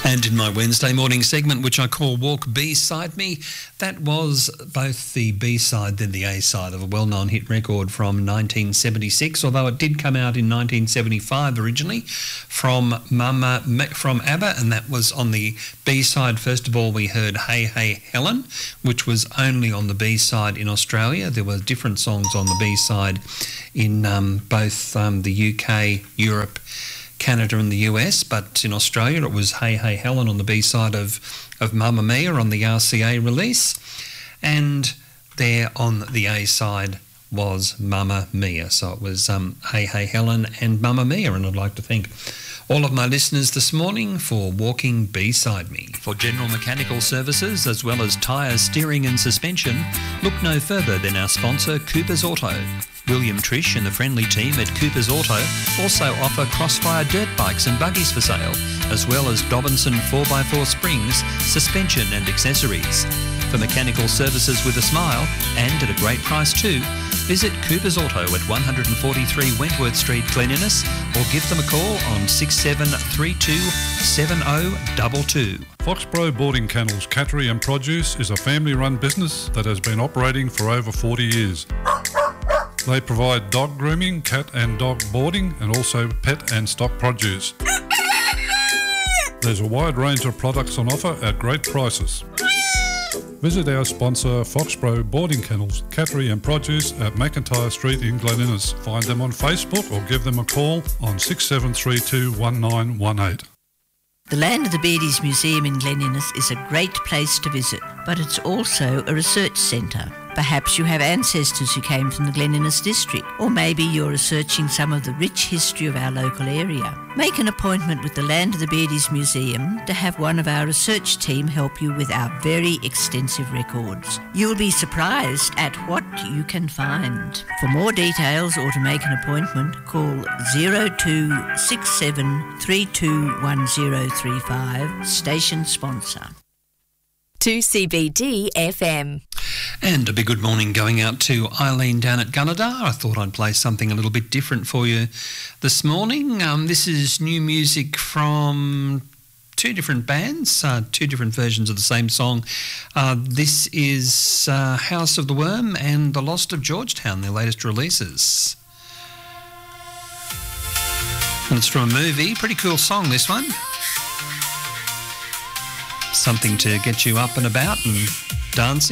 And in my Wednesday morning segment, which I call Walk Beside Me, that was both the B-side then the A-side of a well-known hit record from 1976, although it did come out in 1975 originally from ABBA, and that was on the B-side. First of all, we heard Hey Hey Helen, which was only on the B-side in Australia. There were different songs on the B-side in both the UK, Europe, Canada and the US, but in Australia it was Hey Hey Helen on the B-side of Mamma Mia on the RCA release, and there on the A-side was Mamma Mia. So it was Hey Hey Helen and Mamma Mia, and I'd like to thank all of my listeners this morning for walking beside me. For general mechanical services as well as tyres, steering and suspension, look no further than our sponsor Cooper's Auto. William Trish and the friendly team at Cooper's Auto also offer Crossfire dirt bikes and buggies for sale, as well as Dobinson 4x4 springs, suspension and accessories. For mechanical services with a smile, and at a great price too, visit Cooper's Auto at 143 Wentworth Street, Glen Innes, or give them a call on 6732 7022. Foxborough Boarding Kennels Cattery and Produce is a family-run business that has been operating for over 40 years. They provide dog grooming, cat and dog boarding, and also pet and stock produce. There's a wide range of products on offer at great prices. Visit our sponsor Foxborough Boarding Kennels, Cattery and Produce at McIntyre Street in Glen Innes. Find them on Facebook or give them a call on 6732 1918. The Land of the Beardies Museum in Glen Innes is a great place to visit, but it's also a research centre. Perhaps you have ancestors who came from the Glen Innes district, or maybe you're researching some of the rich history of our local area. Make an appointment with the Land of the Beardies Museum to have one of our research team help you with our very extensive records. You'll be surprised at what you can find. For more details or to make an appointment, call 0267 321035, station sponsor. 2CBD FM. And a big good morning going out to Eileen down at Gunnedah. I thought I'd play something a little bit different for you this morning. This is new music from two different bands, two different versions of the same song. This is House of the Worm and The Lost of Georgetown, their latest releases. And it's from a movie. Pretty cool song, this one. Something to get you up and about and dancing.